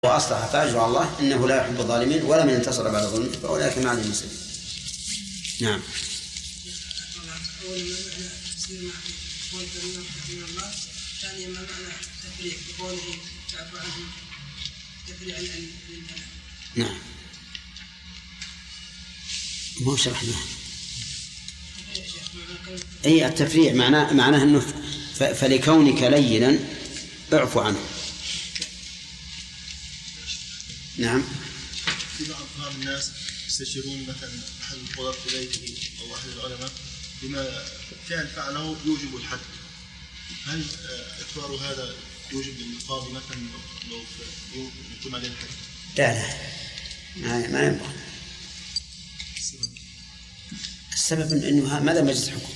وأصلح فأجر على الله إنه لا يحب الظالمين ولمن انتصر بعد ظلمه فأولئك مع المسلمين. نعم. ثانيا ما معنى التفريع بقوله تعفو عنهم تفريع عن نعم. ما شرحناه. أي التفريع معناه أنه فلكونك لينا اعفو عنه. نعم. في بعض الناس يستشيرون مثلا أحد القضاة في بيته أو أحد العلماء بما فعل فعله يوجب الحد. هل إخبار هذا يوجب القاضي مثلا لو يقيم عليه الحد؟ لا ما ينبغي. السبب أنه ماذا مجلس حكم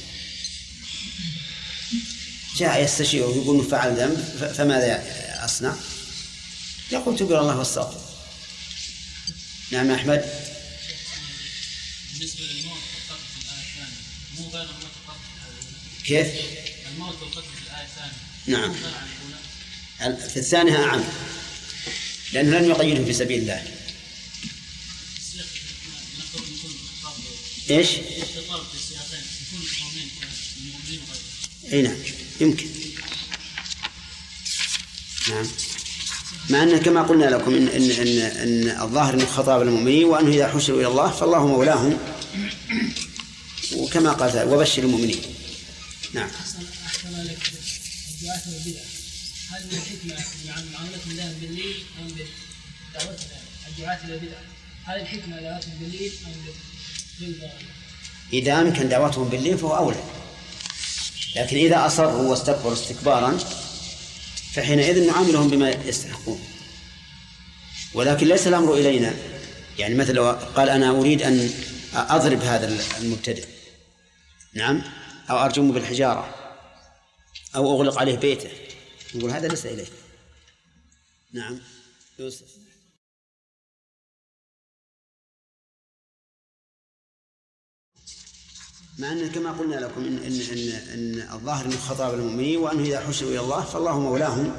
جاء يستشير ويقول فعل ذنب فماذا أصنع؟ يقول تبر الله والصغر. نعم يا أحمد. بالنسبة للموت والقتل في الآية الثانية مو غير الموت والقتل في الآية الأولى. كيف؟ الموت والقتل في الآية الثانية. نعم. في الثانية أعم لأنه لم يقيده في سبيل الله. إيش؟ الخطاب في السياقين يكون قومين المؤمنين وغيرهم. أي نعم يمكن. نعم. مع أن كما قلنا لكم إن الظاهر أن خطاب المؤمنين وأنه إذا حشروا إلى الله فالله مولاهم وكما قال وبشر المؤمنين. نعم. أحسن لك الدعاة والبدع هل من الحكمة عن معاملة الله بالليل أم بدعوتها الدعاة إلى البدع هل الحكمة دعوتهم بالليل أم بالظاهر؟ إذا أمكن دعوتهم بالليل فهو أولى، لكن إذا أصروا واستكبروا استكبارا فحينئذ نعاملهم بما يستحقون. ولكن ليس الأمر إلينا، يعني مثلا قال أنا أريد أن أضرب هذا المبتدع نعم أو أرجمه بالحجارة أو أغلق عليه بيته، نقول هذا ليس إليه. نعم يوسف. مع أن كما قلنا لكم إن الظاهر من خطاب المؤمنين وأنه إذا حشروا إلى الله فالله مولاهم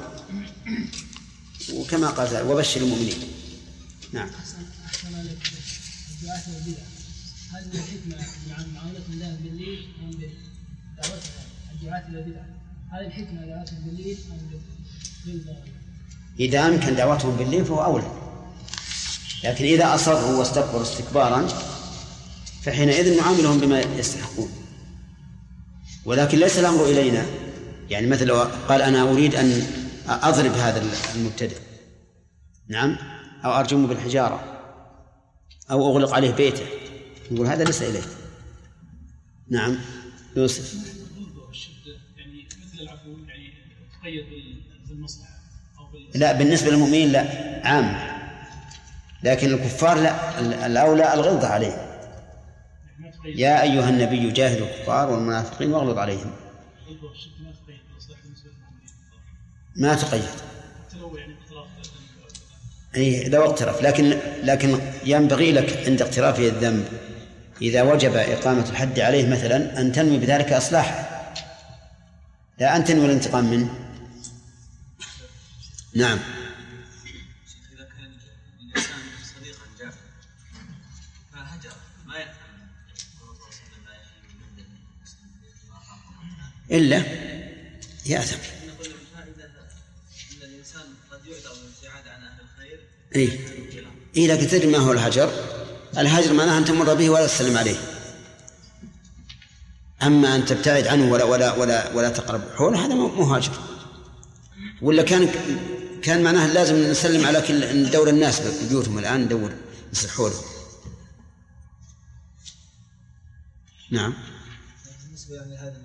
وكما قال وبشر المؤمنين. نعم. أحسن لك الدعاة والبدع هل من الحكمة عن معاملة الله بالليل أم بدعوتها الدعاة إلى البدع هل الحكمة دعوتهم بالليل أم بالظاهر؟ إذا أمكن دعوتهم بالليل فهو أولى، لكن إذا أصروا واستكبروا استكبارا فحينئذ نعاملهم بما يستحقون. ولكن ليس الأمر إلينا، يعني مثلا قال أنا أريد أن أضرب هذا المبتدع نعم أو أرجمه بالحجارة أو أغلق عليه بيته، نقول هذا ليس إليه. نعم يوسف. يعني مثل العفو يعني تقيد بالمصلحة لا بالنسبة للمؤمنين لا عام، لكن الكفار لا، الأولى الغلظة عليهم. يا أيها النبي جاهد الكفار والمنافقين واغلظ عليهم. ما تقيد أي لو اقترف، لكن ينبغي لك عند اقترافه الذنب إذا وجب إقامة الحد عليه مثلا أن تنوي بذلك إصلاحه لا أن تنوي الانتقام منه. نعم. إذا كان الإنسان صديقا جافا فهجر ما يفهم إلا يأثم. نقول الفائدة أن الإنسان قد يعذر بالابتعاد عن أهل الخير. إيه لكن تدري ما هو الهجر؟ الهجر معناه أن تمر به ولا تسلم عليه. أما أن تبتعد عنه ولا تقرب حوله هذا مو هاجر. ولا كان معناه لازم نسلم على كل ندور الناس ببيوتهم الآن ندور نصل حوله. نعم. بالنسبة لهذا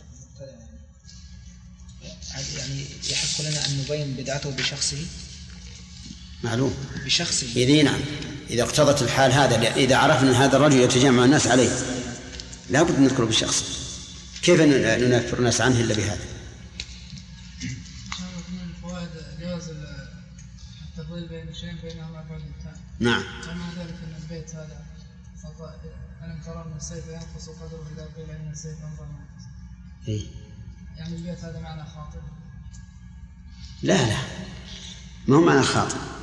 يعني يحق لنا أن نبين بدعته بشخصه. معلوم بشخصه. إذا نعم إذا اقتضت الحال هذا، إذا عرفنا أن هذا الرجل يتجمع الناس عليه لا بد نذكره بشخصه. كيف ننفر الناس عنه إلا بهذا؟ من الفوائد جواز التفضيل بين شيئين بينهما بعد التام. نعم. ومع ذلك أن البيت هذا ألم ترى أن السيف ينقص قدره إذا قيل أن السيف ينقص. يعني البيت هذا معنى خاطئ. لا ما هو معنى خاطئ.